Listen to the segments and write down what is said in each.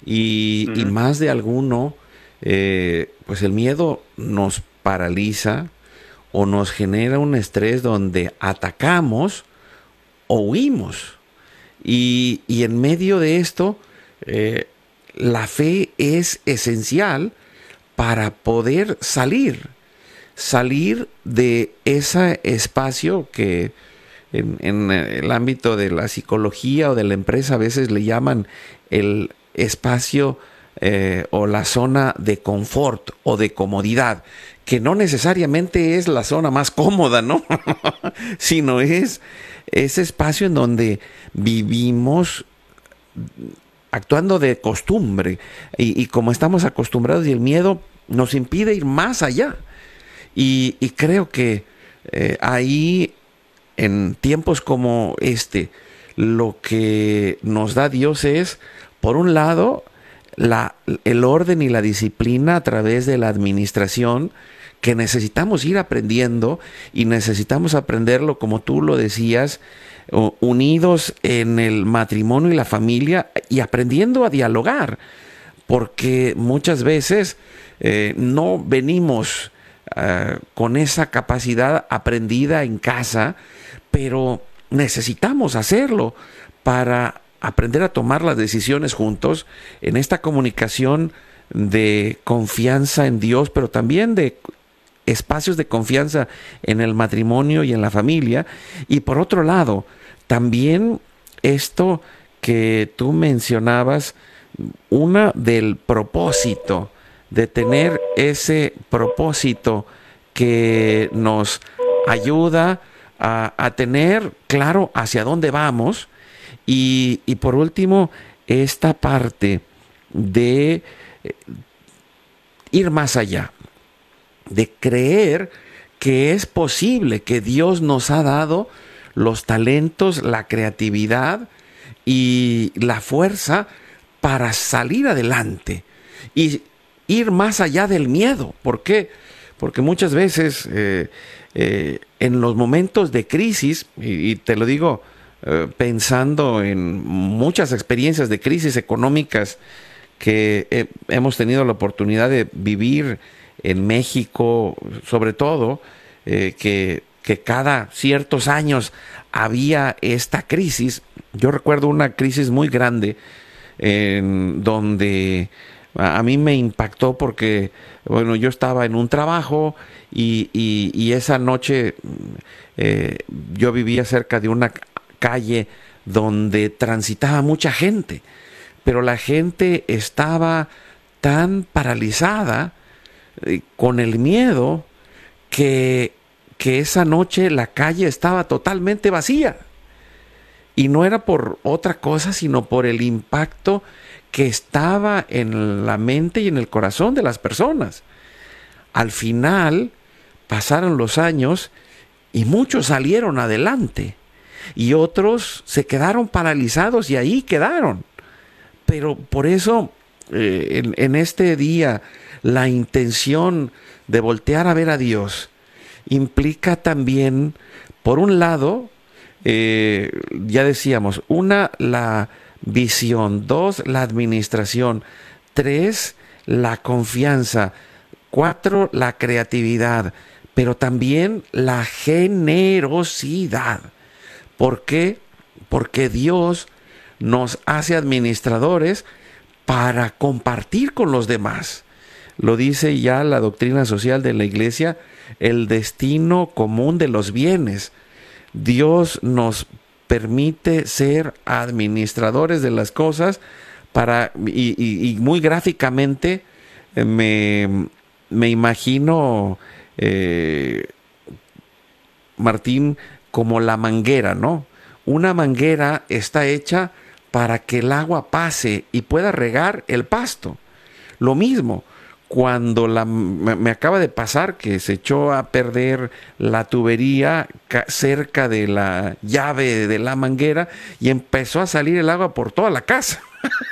y Ujú. más de alguno, pues el miedo nos paraliza o nos genera un estrés donde atacamos o huimos. Y en medio de esto, eh, la fe es esencial para poder salir de ese espacio que en el ámbito de la psicología o de la empresa a veces le llaman el espacio o la zona de confort o de comodidad, que no necesariamente es la zona más cómoda, ¿no? Sino es ese espacio en donde vivimos actuando de costumbre y como estamos acostumbrados y el miedo nos impide ir más allá. Y creo que ahí, en tiempos como este, lo que nos da Dios es, por un lado, el orden y la disciplina a través de la administración que necesitamos ir aprendiendo y necesitamos aprenderlo, como tú lo decías, unidos en el matrimonio y la familia y aprendiendo a dialogar, porque muchas veces no venimos con esa capacidad aprendida en casa, pero necesitamos hacerlo para aprender a tomar las decisiones juntos en esta comunicación de confianza en Dios, pero también de espacios de confianza en el matrimonio y en la familia. Y por otro lado, también esto que tú mencionabas, una del propósito, de tener ese propósito que nos ayuda a tener claro hacia dónde vamos. Y por último, esta parte de ir más allá, de creer que es posible, que Dios nos ha dado los talentos, la creatividad y la fuerza para salir adelante y ir más allá del miedo. ¿Por qué? Porque muchas veces en los momentos de crisis, y te lo digo pensando en muchas experiencias de crisis económicas que hemos tenido la oportunidad de vivir en México, sobre todo, que cada ciertos años había esta crisis. Yo recuerdo una crisis muy grande en donde a mí me impactó porque, bueno, yo estaba en un trabajo y esa noche eh, yo vivía cerca de una calle donde transitaba mucha gente, pero la gente estaba tan paralizada con el miedo que, que esa noche la calle estaba totalmente vacía. Y no era por otra cosa, sino por el impacto que estaba en la mente y en el corazón de las personas. Al final pasaron los años y muchos salieron adelante y otros se quedaron paralizados y ahí quedaron. Pero por eso en este día la intención de voltear a ver a Dios implica también, por un lado, ya decíamos, una, la visión; dos, la administración; tres, la confianza; cuatro, la creatividad, pero también la generosidad. ¿Por qué? Porque Dios nos hace administradores para compartir con los demás. Lo dice ya la doctrina social de la Iglesia, el destino común de los bienes. Dios nos permite ser administradores de las cosas para, y muy gráficamente me imagino, Martín, como la manguera, ¿no? Una manguera está hecha para que el agua pase y pueda regar el pasto. Lo mismo, cuando me acaba de pasar que se echó a perder la tubería cerca de la llave de la manguera y empezó a salir el agua por toda la casa.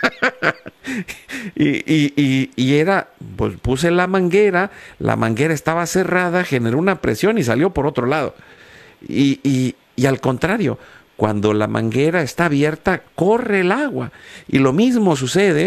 Y era, pues puse la manguera estaba cerrada, generó una presión y salió por otro lado. Y al contrario, cuando la manguera está abierta, corre el agua. Y lo mismo sucede